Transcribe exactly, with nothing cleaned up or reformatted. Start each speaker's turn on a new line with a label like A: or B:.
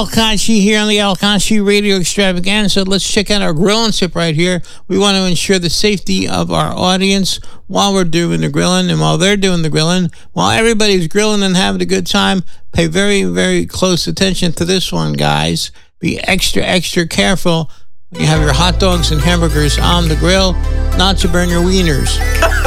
A: Al Kashi here on the Al Kashi Radio Extravaganza. Let's check out our grill and sip right here. We want to ensure the safety of our audience while we're doing the grilling, and while they're doing the grilling, while everybody's grilling and having a good time, pay very, very close attention to this one, guys. Be extra, extra careful when you have your hot dogs and hamburgers on the grill, not to burn your wieners.